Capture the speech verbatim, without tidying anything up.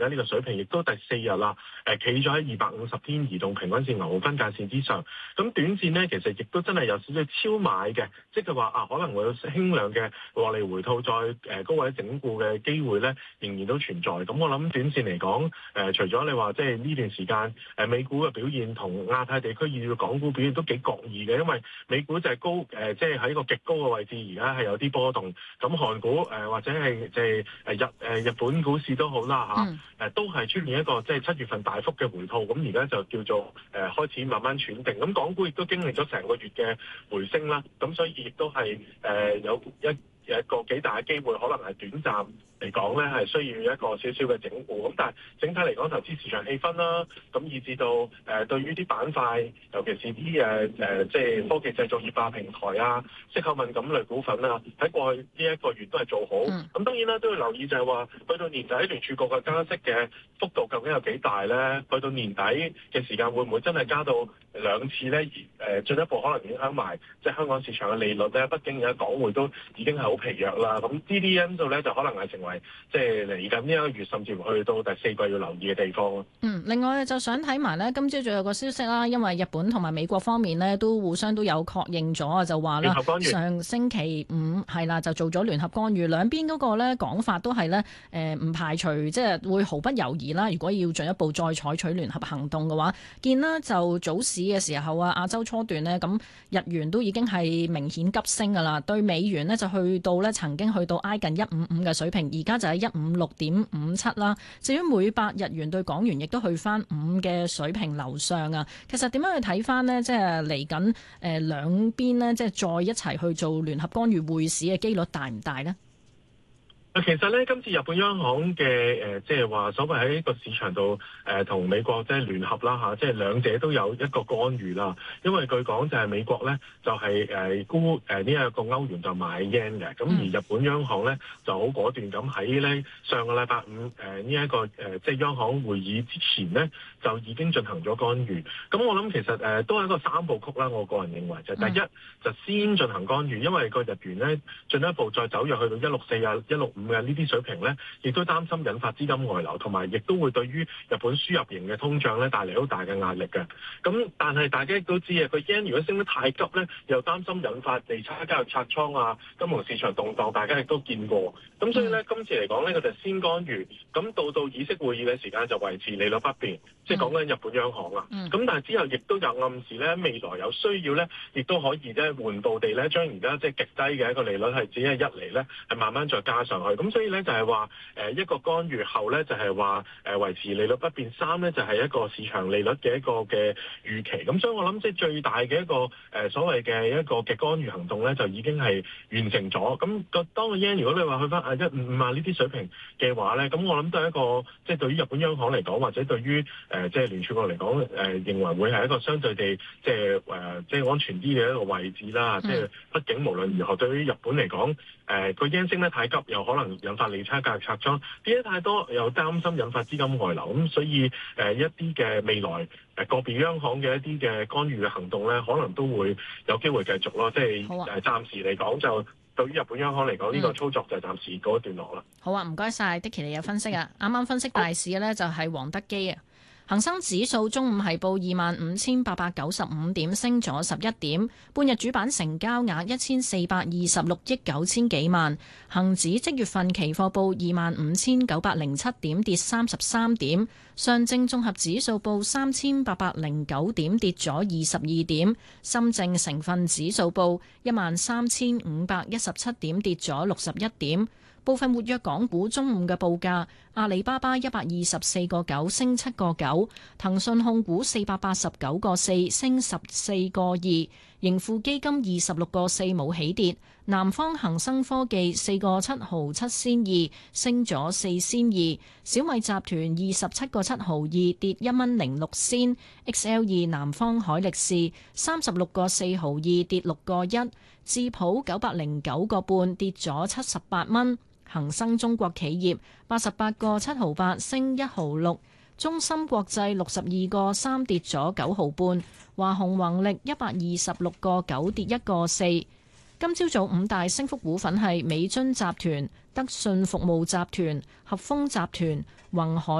家呢個水平，亦都第四日啦，誒企咗喺二百五十天移動平均線牛熊分界線之上。咁短線咧，其實亦都真係有少少超買嘅，即係話啊，可能會有輕量嘅獲利回吐，再誒高位整固嘅機會咧，仍然都存在。咁我諗短線嚟講，誒、呃、除咗你話即係呢段時間誒、呃、美股嘅表現同亞太地區以至港股表現都幾各異嘅，因為美股就係高誒，即係喺個極高嘅位置，而家係有啲波動。咁韓股誒、呃、或者係即係誒日誒、呃、日本股市都好啦嚇，誒、嗯啊、都係出現一個即係七月份大幅嘅回吐。咁而家就叫做誒、呃、開始慢慢喘定。咁港股亦都經歷咗成個月嘅回升啦。咁所以亦都係誒、呃、有一。有一個幾大嘅機會，可能係短暫嚟講咧，係需要一個少少嘅整固。咁但係整體嚟講，投資市場氣氛啦，咁以至到誒、呃、對於啲板塊，尤其是啲誒誒即係科技製造業啊、平台啊、息口敏感類股份啊，喺過去呢一個月都係做好。咁、嗯、當然啦，都要留意就係話，去到年底聯儲局嘅加息嘅幅度究竟有幾大咧？去到年底嘅時間會唔會真係加到兩次咧？而誒進一步可能影響埋即係香港市場嘅利率咧？畢竟而家港匯都已經係好疲弱啦，咁呢啲因素咧就可能係成為即係嚟緊呢一個月，甚至乎去到第四季要留意嘅地方咯。 嗯，另外就想睇埋咧，今朝早有個消息啦，因為日本同埋美國方面呢都互相都有確認咗啊，就話啦，上星期五係啦就做咗聯合干預，兩邊嗰個咧講法都係咧誒唔排除即係會毫不猶豫啦。如果要進一步再採取聯合行動嘅話，見啦就早市嘅時候啊，亞洲初段呢，咁日元都已經係明顯急升㗎啦，對美元呢，就去到咧曾經去到挨近一五五嘅水平，而家就係一五六點五七啦。至於每百日元對港元，亦都去翻五嘅水平樓上啊。其實點樣去睇翻呢？即係嚟緊誒兩邊呢，即係再一齊去做聯合干預匯市嘅機率大唔大呢？ 其實咧，今次日本央行嘅誒，即係話所謂喺呢個市場度誒，同、呃、美國即係聯合啦嚇，即係兩者都有一個干預啦。因為據講就係美國咧就係誒沽誒呢一個歐元就買 yen 嘅，咁而日本央行咧就好果斷咁喺咧上個禮拜五誒呢一個誒即係央行會議之前咧就已經進行咗干預。咁我諗其實誒、呃、都係一個三部曲啦。我個人認為就係、第一就先進行干預，因為個日元咧進一步再走弱去到一六四啊一六五。嘅呢啲水平咧，亦都擔心引發資金外流，同埋亦都會對於日本輸入型嘅通脹咧帶嚟好大嘅壓力嘅。咁但係大家亦都知啊，個 yen 如果升得太急咧，又擔心引發地產交易拆倉啊、金融市場動盪，大家亦都見過。咁所以咧，今次嚟講咧，佢就先干預，咁到到議息會議嘅時間就維持利率不變，即係講緊日本央行啦。咁但係之後亦都有暗示咧，未來有需要咧，亦都可以咧緩步地咧將而家即係極低嘅一個利率係只係一厘咧，係慢慢再加上去。咁所以咧就係話誒一個干預後咧就係話誒維持利率不變，三咧就係一個市場利率嘅一個嘅預期。咁所以我諗即係最大嘅一個誒所謂嘅一個嘅干預行動咧就已經係完成咗。咁個當個 yen 如果你話去翻啊一五五啊呢啲水平嘅話咧，咁我諗都係一個即係對於日本央行嚟講，或者對於誒即係聯儲局嚟講誒認為會係一個相對地即係誒即係安全啲嘅一個位置啦。即係畢竟無論如何，對於日本嚟講誒個 yen 升得太急，又可能引發利差價拆倉，跌得太多又擔心引發資金外流。咁所以誒、呃、一啲嘅未來誒個別央行嘅一啲嘅干預嘅行動咧，可能都會有機會繼續咯。即係誒、啊、暫時嚟講，就對於日本央行嚟講，呢、嗯、個操作就暫時告一段落啦。 好啊，唔該晒Dicky你有分析啊。啱啱分析大市嘅咧就係黃德基啊。恒生指數中午係報二萬五千八百九十五點，升咗十一點。半日主板成交額一千四百二十六億九千幾萬。恒指即月份期貨報二萬五千九百零七點，跌三十三點。上證綜合指數報三千八百零九點，跌咗二十二點。深證成分指數報一萬三千五百一十七點，跌咗六十一點。部分活躍港股中午嘅報價：阿里巴巴一百二十四個九升七個九，騰訊控股四百八十九個四升十四個二，盈富基金二十六個四冇起跌，南方恒生科技四個七毫七仙二升咗四仙二，小米集團二十七個七毫二跌一蚊零六仙 ，X L 二南方海力士三十六個四毫二跌六個一，智普九百零九個半跌咗七十八蚊。恒生中國企業八十八個七毫八升一毫六，中芯國際六十二個三跌咗九毫半，華虹宏力一百二十六個九跌一個四。今朝早五大升幅股份係美津集團、德信服務集團、合豐集團、宏海。